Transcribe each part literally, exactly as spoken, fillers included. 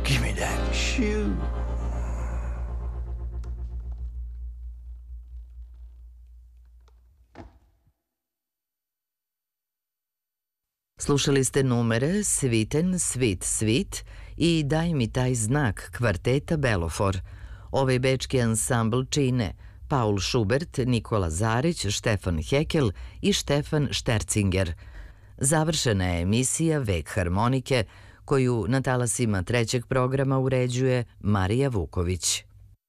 Give me that shoe. Slušali ste numere Sviten, Svit, Svit i Daj mi taj znak kvarteta Belofor. Ovaj bečki ansambl čine Paul Schubert, Nikola Zarić, Štefan Hekel i Štefan Štercinger. Završena je emisija Vek harmonike, koju na talasima trećeg programa uređuje Marija Vuković.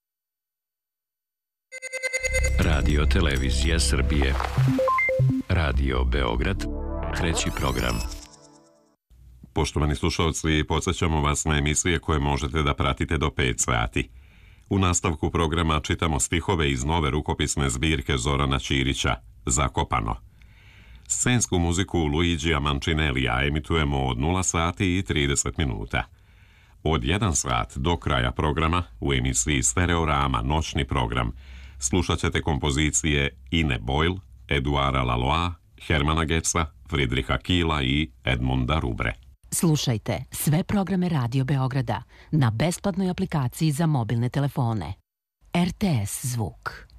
Radio Televizija Srbije. Radio Beograd, treći program. Poštovani slušalci, podsjećamo vas na emisije koje možete da pratite do pet sati. U nastavku programa čitamo stihove iz nove rukopisne zbirke Zorana Ćirića, Zakopano. Scensku muziku Luigija Mancinellija emitujemo od nula sati i trideset minuta. Od jedan sat do kraja programa u emisiji Stereorama, noćni program, slušat ćete kompozicije Ine Boyle, Eduara Laloa, Hermana Getza, Friedricha Kila i Edmunda Rubre. Slušajte sve programe Radio Beograda na besplatnoj aplikaciji za mobilne telefone. R T S zvuk.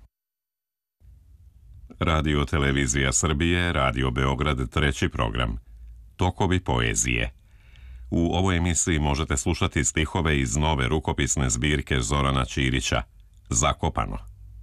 Radio Televizija Srbije, Radio Beograd, treći program. Tokovi poezije. U ovoj emisiji možete slušati stihove iz nove rukopisne zbirke Zorana Ćirića, Zakopano.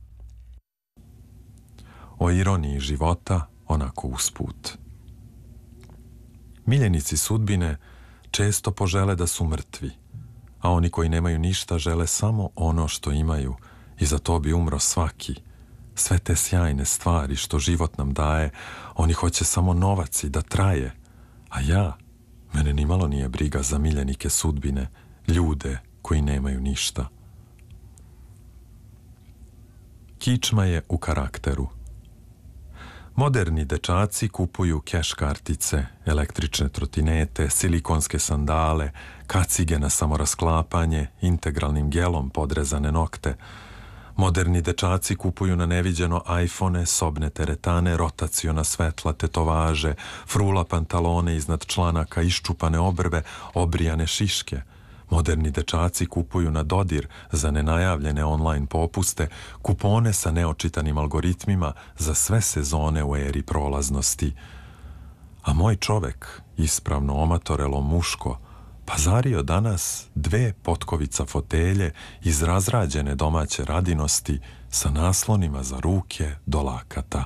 O ironiji života, onako usput. Miljenici sudbine često požele da su mrtvi, a oni koji nemaju ništa žele samo ono što imaju i za to bi umro svaki. Sve te sjajne stvari što život nam daje, oni hoće samo novac i da traje, a ja, mene nimalo nije briga za miljenike sudbine, ljude koji nemaju ništa. Kičma je u karakteru. Moderni dečaci kupuju keš kartice, električne trotinete, silikonske sandale, kacige na samorasklapanje, integralnim gelom podrezane nokte. Moderni dečaci kupuju na neviđeno ajfone, sobne teretane, rotaciona svetla, tetovaže, frula pantalone iznad članaka, iščupane obrve, obrijane šiške. Moderni dečaci kupuju na dodir za nenajavljene online popuste, kupone sa neočitanim algoritmima za sve sezone u eri prolaznosti. A moj čovek, ispravno omatorelo muško, pazario danas dve potkovica fotelje iz razrađene domaće radinosti sa naslonima za ruke do lakata.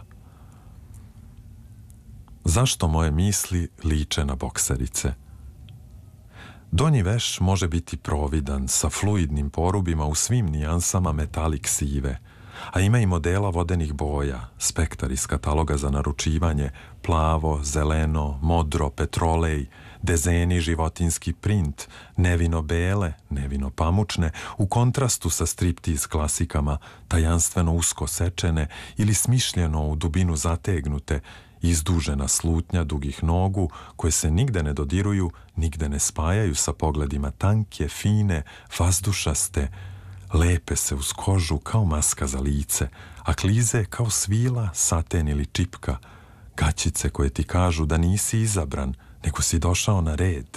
Zašto moje misli liče na bokserice? Donji veš može biti providan sa fluidnim porubima u svim nijansama metalik sive, a ima i modela vodenih boja, spektar iz kataloga za naručivanje, plavo, zeleno, modro, petrolej, dezeni životinski print, nevino bele, nevino pamučne, u kontrastu sa striptiz klasikama, tajanstveno usko sečene ili smišljeno u dubinu zategnute, izdužena slutnja dugih nogu koje se nigde ne dodiruju, nigde ne spajaju sa pogledima tanke, fine, vazdušaste, lepe se uz kožu kao maska za lice, a klize kao svila, saten ili čipka, gaćice koje ti kažu da nisi izabran, nego si došao na red.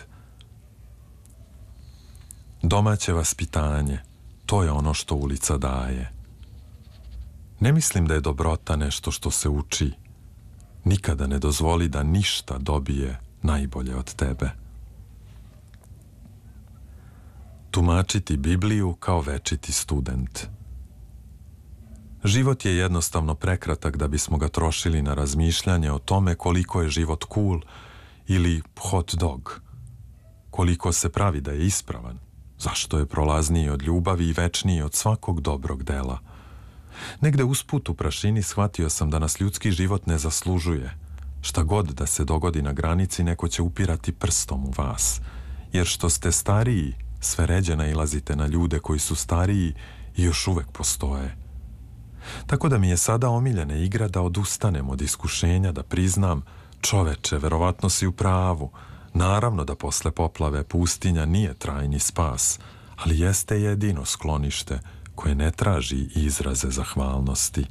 Domaće vaspitanje, to je ono što ulica daje. Ne mislim da je dobrota nešto što se uči. Nikada ne dozvoli da ništa dobije najbolje od tebe. Tumačiti Bibliju kao večiti student. Život je jednostavno prekratak da bismo ga trošili na razmišljanje o tome koliko je život cool ili hot dog. Koliko se pravi da je ispravan, zašto je prolazniji od ljubavi i večniji od svakog dobrog dela. Negde usput u prašini shvatio sam da nas ljudski život ne zaslužuje. Šta god da se dogodi na granici, neko će upirati prstom u vas. Jer što ste stariji, sve ređe nailazite na ljude koji su stariji i još uvek postoje. Tako da mi je sada omiljena igra da odustanem od iskušenja, da priznam, čoveče, verovatno si u pravu. Naravno da posle poplave pustinja nije trajni spas, ali jeste jedino sklonište koje ne traži izraze zahvalnosti.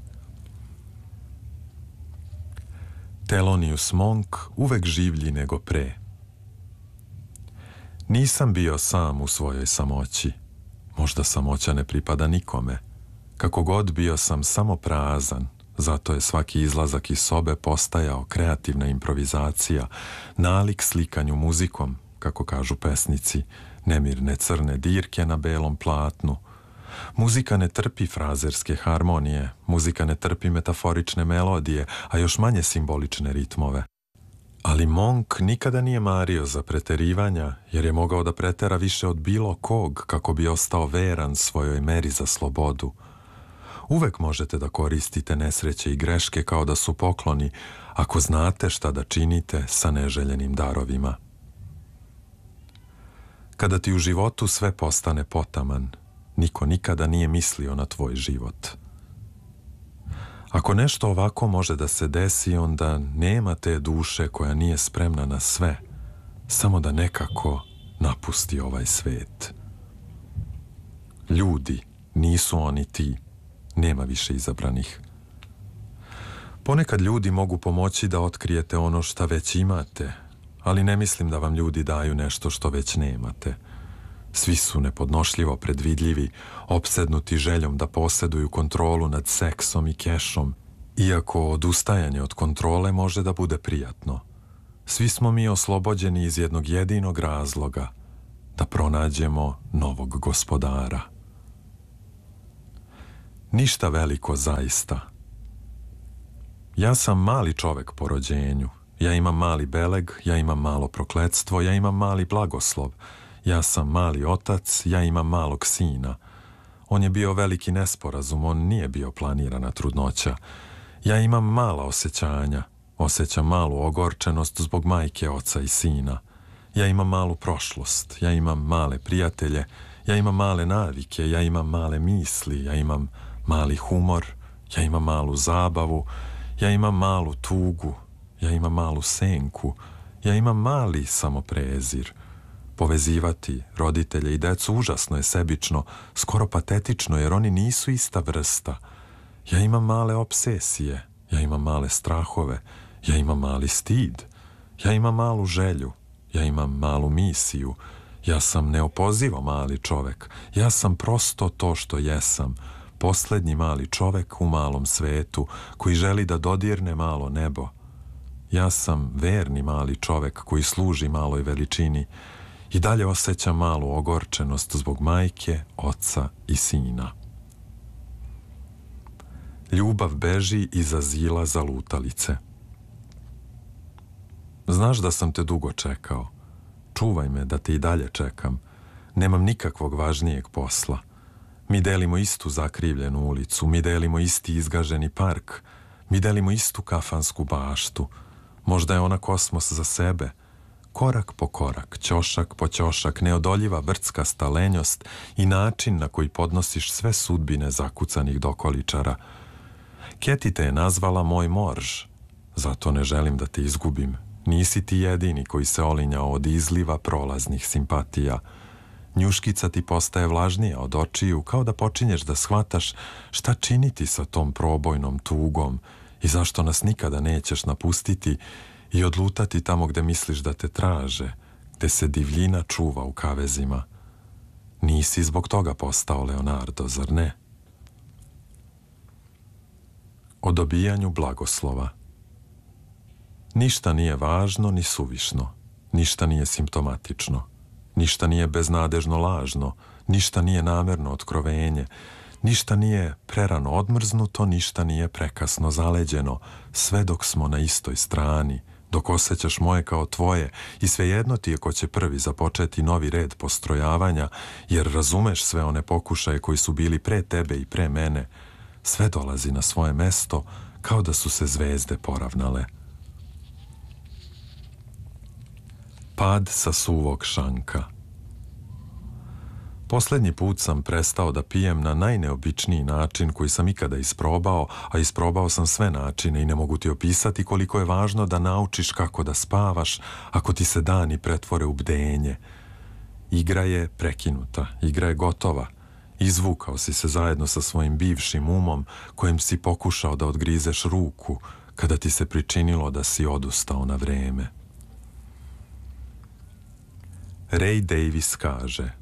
Thelonious Monk uvek življi nego pre. Nisam bio sam u svojoj samoći. Možda samoća ne pripada nikome. Kako god bio sam samo prazan, zato je svaki izlazak iz sobe postajao kreativna improvizacija, nalik slikanju muzikom, kako kažu pesnici, nemirne crne dirke na belom platnu. Muzika ne trpi frazerske harmonije, muzika ne trpi metaforične melodije, a još manje simbolične ritmove. Ali Monk nikada nije mario za preterivanja, jer je mogao da pretera više od bilo kog kako bi ostao veran svojoj meri za slobodu. Uvek možete da koristite nesreće i greške kao da su pokloni, ako znate šta da činite sa neželjenim darovima. Kada ti u životu sve postane potaman, niko nikada nije mislio na tvoj život. Ako nešto ovako može da se desi, onda nema te duše koja nije spremna na sve, samo da nekako napusti ovaj svet. Ljudi, nisu oni ti, nema više izabranih. Ponekad ljudi mogu pomoći da otkrijete ono šta već imate, ali ne mislim da vam ljudi daju nešto što već nemate. Svi su nepodnošljivo predvidljivi, opsednuti željom da posjeduju kontrolu nad seksom i kešom, iako odustajanje od kontrole može da bude prijatno. Svi smo mi oslobođeni iz jednog jedinog razloga, da pronađemo novog gospodara. Ništa veliko zaista. Ja sam mali čovek po rođenju. Ja imam mali beleg, ja imam malo prokletstvo, ja imam mali blagoslov. Ja sam mali otac, ja imam malog sina. On je bio veliki nesporazum, on nije bio planirana trudnoća. Ja imam mala osjećanja, osjećam malu ogorčenost zbog majke, oca i sina. Ja imam malu prošlost, ja imam male prijatelje, ja imam male navike, ja imam male misli, ja imam mali humor, ja imam malu zabavu, ja imam malu tugu, ja imam malu senku, ja imam mali samoprezir. Povezivati roditelje i decu užasno je sebično, skoro patetično, jer oni nisu ista vrsta. Ja imam male obsesije, ja imam male strahove, ja imam mali stid, ja imam malu želju, ja imam malu misiju, ja sam neopozivo mali čovek, ja sam prosto to što jesam, poslednji mali čovek u malom svetu koji želi da dodirne malo nebo. Ja sam verni mali čovek koji služi maloj veličini i dalje osjećam malu ogorčenost zbog majke, oca i sina. Ljubav beži iza zila za lutalice. Znaš da sam te dugo čekao. Čuvaj me da te i dalje čekam. Nemam nikakvog važnijeg posla. Mi delimo istu zakrivljenu ulicu, mi delimo isti izgaženi park, mi delimo istu kafansku baštu. Možda je ona kosmos za sebe. Korak po korak, ćošak po ćošak, neodoljiva vrckasta lenjost i način na koji podnosiš sve sudbine zakucanih dokoličara. Keti te je nazvala moj morž, zato ne želim da te izgubim. Nisi ti jedini koji se olinjao od izliva prolaznih simpatija. Njuškica ti postaje vlažnija od očiju, kao da počinješ da shvataš šta činiti sa tom probojnom tugom i zašto nas nikada nećeš napustiti i odlutati tamo gde misliš da te traže, gde se divljina čuva u kavezima. Nisi zbog toga postao Leonardo, zar ne? O dobijanju blagoslova. Ništa nije važno ni suvišno, ništa nije simptomatično, ništa nije beznadežno lažno, ništa nije namerno otkrovenje, ništa nije prerano odmrznuto, ništa nije prekasno zaleđeno, sve dok smo na istoj strani, dok osjećaš moje kao tvoje i svejedno ti je ko će prvi započeti novi red postrojavanja, jer razumeš sve one pokušaje koji su bili pre tebe i pre mene, sve dolazi na svoje mesto kao da su se zvezde poravnale. Pad sa suvog šanka. Poslednji put sam prestao da pijem na najneobičniji način koji sam ikada isprobao, a isprobao sam sve načine i ne mogu ti opisati koliko je važno da naučiš kako da spavaš ako ti se dani pretvore u bdenje. Igra je prekinuta, igra je gotova. Izvukao si se zajedno sa svojim bivšim umom kojem si pokušao da odgrizeš ruku kada ti se pričinilo da si odustao na vreme. Ray Davis kaže: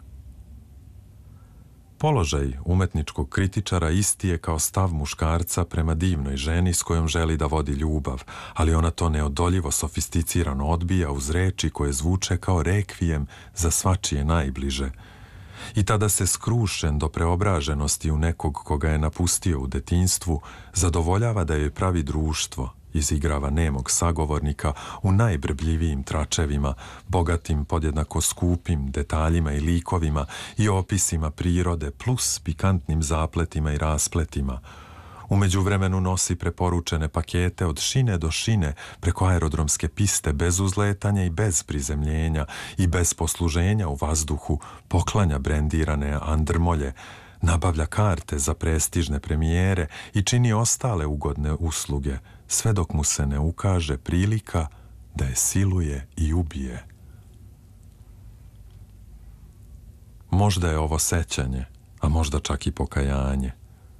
položaj umetničkog kritičara isti je kao stav muškarca prema divnoj ženi s kojom želi da vodi ljubav, ali ona to neodoljivo sofisticirano odbija uz reči koje zvuče kao rekvijem za svačije najbliže. I tada se skrušen do preobraženosti u nekog koga je napustio u detinjstvu, zadovoljava da joj pravi društvo, izigrava nemog sagovornika u najbrbljivijim tračevima, bogatim podjednako skupim detaljima i likovima i opisima prirode, plus pikantnim zapletima i raspletima. U međuvremenu nosi preporučene pakete od šine do šine preko aerodromske piste bez uzletanja i bez prizemljenja i bez posluženja u vazduhu, poklanja brendirane andrmolje, nabavlja karte za prestižne premijere i čini ostale ugodne usluge, sve dok mu se ne ukaže prilika da je siluje i ubije. Možda je ovo sećanje, a možda čak i pokajanje.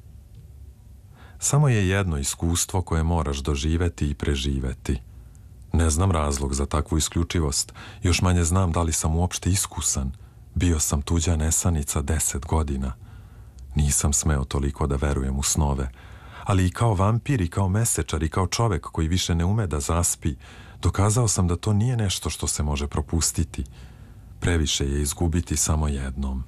Samo je jedno iskustvo koje moraš doživeti i preživeti. Ne znam razlog za takvu isključivost, još manje znam da li sam uopšte iskusan. Bio sam tuđa nesanica deset godina. Nisam smeo toliko da verujem u snove, ali i kao vampir i kao mesečar i kao čovek koji više ne ume da zaspi, dokazao sam da to nije nešto što se može propustiti. Previše je izgubiti samo jednom.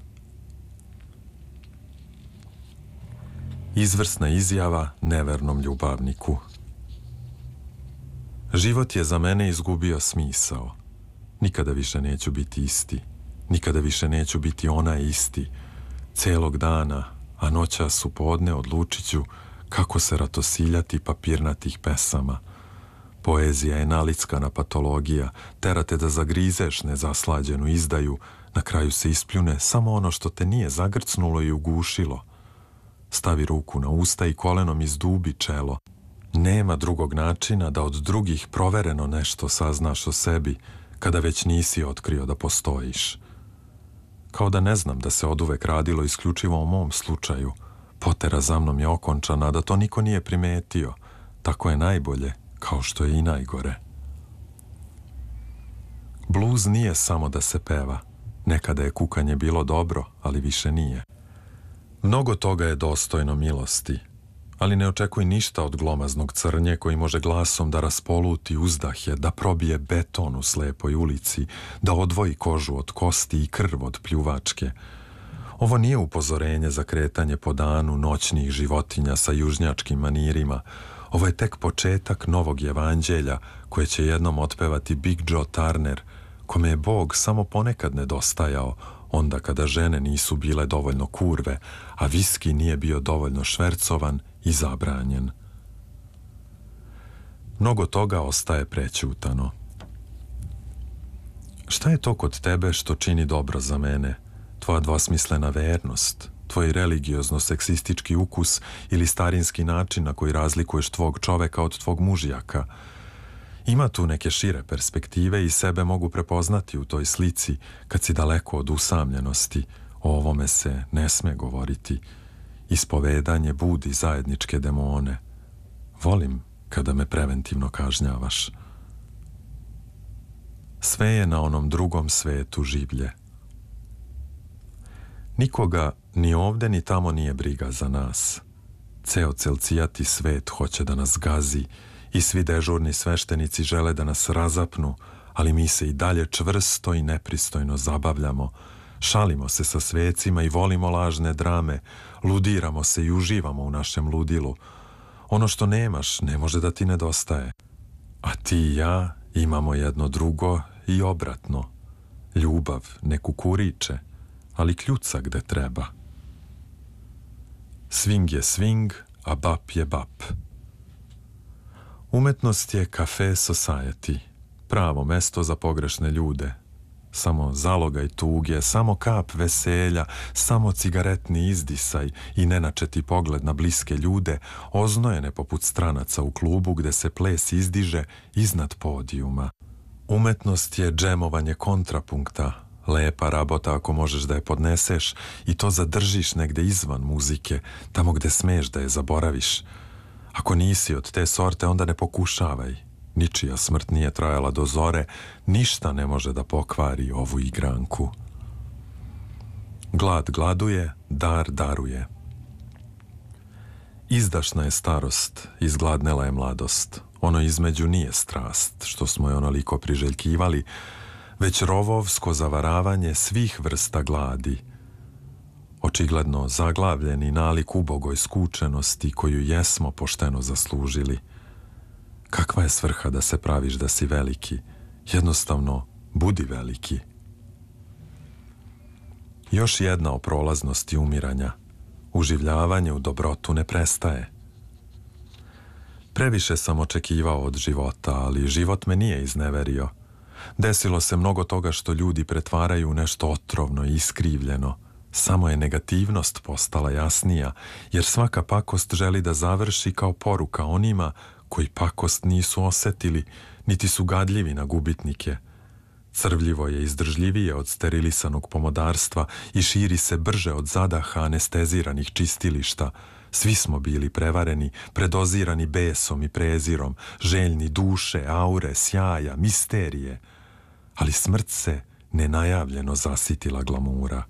Izvrsna izjava nevernom ljubavniku. Život je za mene izgubio smisao. Nikada više neću biti isti. Nikada više neću biti onaj isti. Celog dana, a noćas u podne odlučit ću kako se ratosiljati papirnatih pesama. Poezija je nalickana patologija, terate da zagrizeš nezaslađenu izdaju, na kraju se ispljune samo ono što te nije zagrcnulo i ugušilo. Stavi ruku na usta i kolenom izdubi čelo. Nema drugog načina da od drugih provereno nešto saznaš o sebi, kada već nisi otkrio da postojiš. Kao da ne znam da se oduvek radilo isključivo u mom slučaju. Potera za mnom je okončana, da to niko nije primetio. Tako je najbolje, kao što je i najgore. Bluz nije samo da se peva. Nekada je kukanje bilo dobro, ali više nije. Mnogo toga je dostojno milosti, ali ne očekuj ništa od glomaznog crnje koji može glasom da raspoluti uzdahe, da probije beton u slepoj ulici, da odvoji kožu od kosti i krv od pljuvačke. Ovo nije upozorenje za kretanje po danu noćnih životinja sa južnjačkim manirima. Ovo je tek početak novog evanđelja koje će jednom otpevati Big Joe Turner, kome je Bog samo ponekad nedostajao, onda kada žene nisu bile dovoljno kurve, a viski nije bio dovoljno švercovan i zabranjen. Mnogo toga ostaje prećutano. Šta je to kod tebe što čini dobro za mene? Tvoja dvosmislena vernost, tvoj religiozno-seksistički ukus ili starinski način na koji razlikuješ tvog čoveka od tvog mužjaka? Ima tu neke šire perspektive i sebe mogu prepoznati u toj slici kad si daleko od usamljenosti. O ovome se ne sme govoriti. Ispovedanje budi zajedničke demone. Volim kada me preventivno kažnjavaš. Sve je na onom drugom svetu življe. Nikoga ni ovde ni tamo nije briga za nas. Ceo celcijati svet hoće da nas gazi i svi dežurni sveštenici žele da nas razapnu, ali mi se i dalje čvrsto i nepristojno zabavljamo, šalimo se sa svecima i volimo lažne drame, ludiramo se i uživamo u našem ludilu. Ono što nemaš ne može da ti nedostaje. A ti i ja imamo jedno drugo i obratno. Ljubav ne kukuriče, ali kljuca gde treba. Swing je swing, a bap je bap. Umetnost je cafe society, pravo mesto za pogrešne ljude. Samo zalogaj tuge, samo kap veselja, samo cigaretni izdisaj i nenačeti pogled na bliske ljude, oznojene poput stranaca u klubu gde se ples izdiže iznad podijuma. Umetnost je džemovanje kontrapunkta, lepa rabota ako možeš da je podneseš i to zadržiš negde izvan muzike, tamo gde smeš da je zaboraviš. Ako nisi od te sorte, onda ne pokušavaj. Ničija smrt nije trajala do zore, ništa ne može da pokvari ovu igranku. Glad gladuje, dar daruje. Izdašna je starost, izgladnela je mladost. Ono između nije strast, što smo je onoliko priželjkivali, već rovovsko zavaravanje svih vrsta gladi. Očigledno zaglavljeni nalik ubogoj skučenosti koju jesmo pošteno zaslužili. Kakva je svrha da se praviš da si veliki? Jednostavno, budi veliki. Još jedna o prolaznosti umiranja. Uživljavanje u dobrotu ne prestaje. Previše sam očekivao od života, ali život me nije izneverio. Desilo se mnogo toga što ljudi pretvaraju u nešto otrovno i iskrivljeno. Samo je negativnost postala jasnija, jer svaka pakost želi da završi kao poruka onima koji pakost nisu osetili, niti su gadljivi na gubitnike. Crvljivo je izdržljivije od sterilisanog pomodarstva i širi se brže od zadaha anesteziranih čistilišta. Svi smo bili prevareni, predozirani besom i prezirom, željni duše, aure, sjaja, misterije. Ali smrt se nenajavljeno zasitila glamura.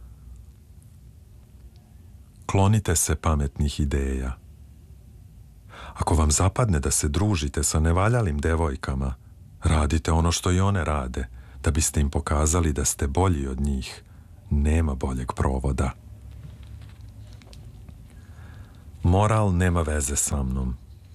Klonite se pametnih ideja. Ako vam zapadne da se družite sa nevaljalim devojkama, radite ono što i one rade, da biste im pokazali da ste bolji od njih. Nema boljeg provoda. Moral nema veze sa mnom.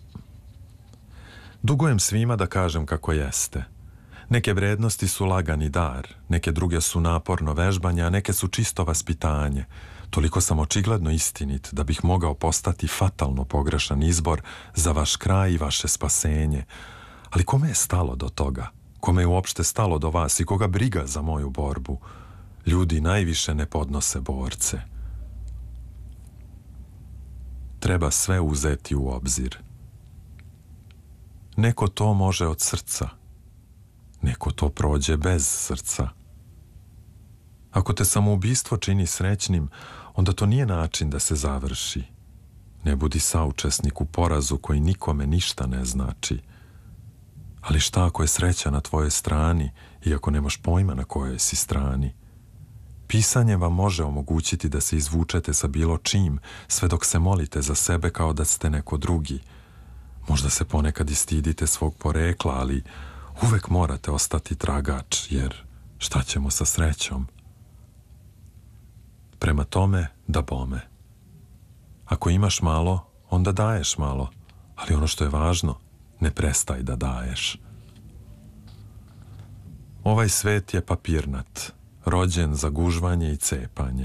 Dugujem svima da kažem kako jeste. Neke vrednosti su lagani dar, neke druge su naporno vežbanje, a neke su čisto vaspitanje. Toliko sam očigledno istinit da bih mogao postati fatalno pogrešan izbor za vaš kraj i vaše spasenje. Ali kome je stalo do toga? Kome je uopšte stalo do vas i koga briga za moju borbu? Ljudi najviše ne podnose borce. Treba sve uzeti u obzir. Neko to može od srca. Neko to prođe bez srca. Ako te samoubistvo čini srećnim, onda to nije način da se završi. Ne budi saučesnik u porazu koji nikome ništa ne znači. Ali šta ako je sreća na tvojoj strani, iako nemaš pojma na kojoj si strani? Pisanje vam može omogućiti da se izvučete sa bilo čim, sve dok se molite za sebe kao da ste neko drugi. Možda se ponekad i stidite svog porekla, ali uvek morate ostati tragač, jer šta ćemo sa srećom? Prema tome, da bome. Ako imaš malo, onda daješ malo, ali ono što je važno, ne prestaj da daješ. Ovaj svet je papirnat, rođen za gužvanje i cepanje.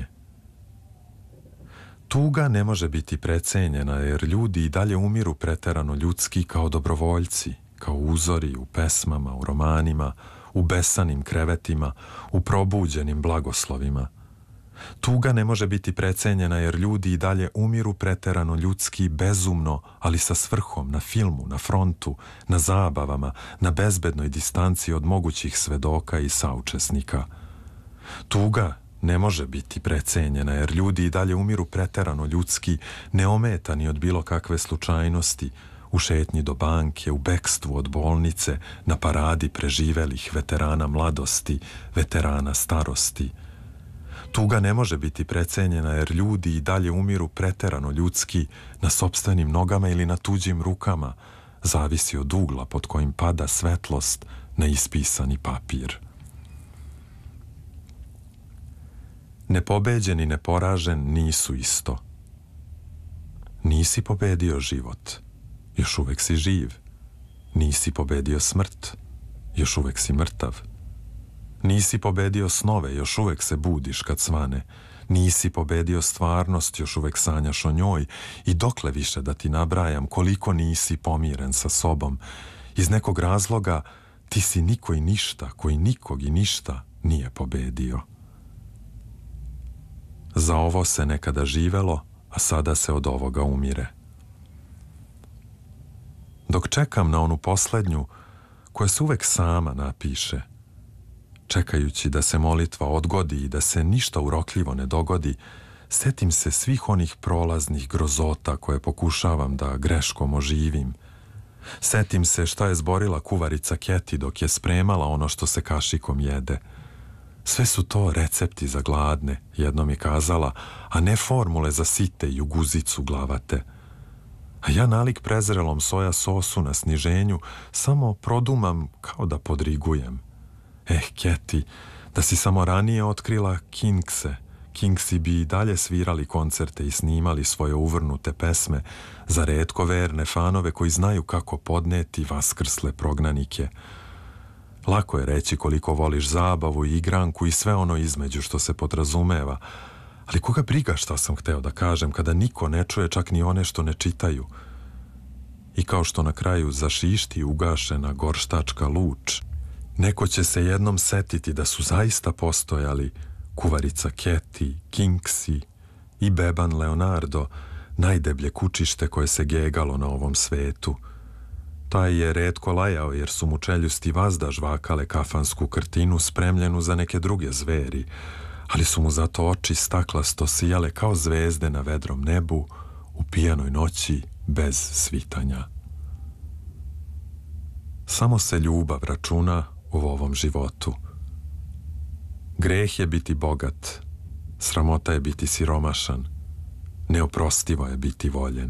Tuga ne može biti precenjena, jer ljudi i dalje umiru preterano ljudski kao dobrovoljci, kao uzori u pesmama, u romanima, u besanim krevetima, u probuđenim blagoslovima. Tuga ne može biti precenjena jer ljudi i dalje umiru preterano ljudski, bezumno, ali sa svrhom, na filmu, na frontu, na zabavama, na bezbednoj distanci od mogućih svedoka i saučesnika. Tuga ne može biti precenjena jer ljudi i dalje umiru preterano ljudski, neometani od bilo kakve slučajnosti, u šetnji do banke, u bekstvu od bolnice, na paradi preživelih veterana mladosti, veterana starosti. Tuga ne može biti precenjena jer ljudi i dalje umiru preterano ljudski na sopstvenim nogama ili na tuđim rukama, zavisi od ugla pod kojim pada svetlost na ispisani papir. Nepobeđen i neporažen nisu isto. Nisi pobedio život, još uvek si živ. Nisi pobedio smrt, još uvek si mrtav. Nisi pobedio snove, još uvek se budiš kad svane. Nisi pobedio stvarnost, još uvek sanjaš o njoj. I dokle više da ti nabrajam koliko nisi pomiren sa sobom. Iz nekog razloga ti si niko i ništa, koji nikog i ništa nije pobedio. Za ovo se nekada živelo, a sada se od ovoga umire. Dok čekam na onu poslednju, koja se uvek sama napiše, čekajući da se molitva odgodi i da se ništa urokljivo ne dogodi, setim se svih onih prolaznih grozota koje pokušavam da greškom oživim. Setim se šta je zborila kuvarica Keti dok je spremala ono što se kašikom jede. Sve su to recepti za gladne, jednom je kazala, a ne formule za site i u guzicu glavate. A ja nalik prezrelom soja sosu na sniženju samo produmam kao da podrigujem. Eh, Keti, da si samo ranije otkrila Kingse, Kingsi bi i dalje svirali koncerte i snimali svoje uvrnute pesme za retko verne fanove koji znaju kako podneti vaskrsle prognanike. Lako je reći koliko voliš zabavu i igranku i sve ono između što se podrazumeva, ali koga briga šta sam hteo da kažem kada niko ne čuje čak ni one što ne čitaju. I kao što na kraju zašišti ugašena gorštačka luč, neko će se jednom setiti da su zaista postojali kuvarica Keti, Kingsi i beban Leonardo, najdeblje kučište koje se gegalo na ovom svetu. Taj je retko lajao jer su mu čeljusti vazda žvakale kafansku krtinu spremljenu za neke druge zveri, ali su mu zato oči staklasto sijale kao zvezde na vedrom nebu u pijanoj noći bez svitanja. Samo se ljubav računa u ovom životu. Greh je biti bogat, sramota je biti siromašan, neoprostivo je biti voljen.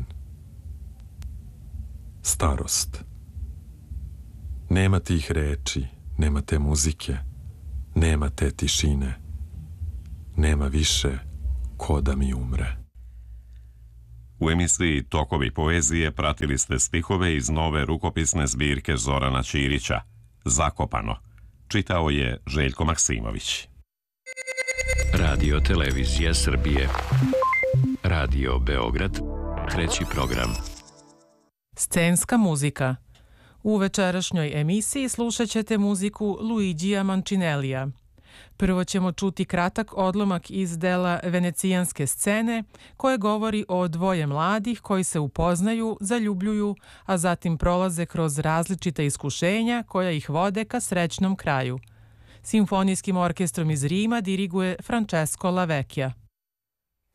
Starost. Nema tih reči, nema te muzike, nema te tišine, nema više ko da mi umre. U emisiji Tokovi poezije pratili ste stihove iz nove rukopisne zbirke Zorana Ćirića, Zakopano. Čitao je Željko Maksimović. Radio Televizija Srbije. Radio Beograd. Treći program. Scenska muzika. U večerašnjoj emisiji slušat ćete muziku Luigija Mancinellija. Prvo ćemo čuti kratak odlomak iz dela venecijanske scene koje govori o dvoje mladih koji se upoznaju, zaljubljuju, a zatim prolaze kroz različita iskušenja koja ih vode ka srećnom kraju. Simfonijskim orkestrom iz Rima diriguje Francesco Lavecchia.